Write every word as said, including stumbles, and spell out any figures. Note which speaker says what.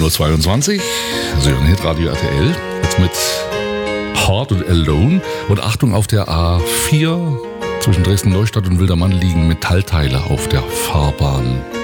Speaker 1: Uhr zweiundzwanzig. Sie hören Hitradio R T L. Jetzt mit Hard und Alone. Und Achtung, auf der A vier zwischen Dresden-Neustadt und Wildermann liegen Metallteile auf der Fahrbahn.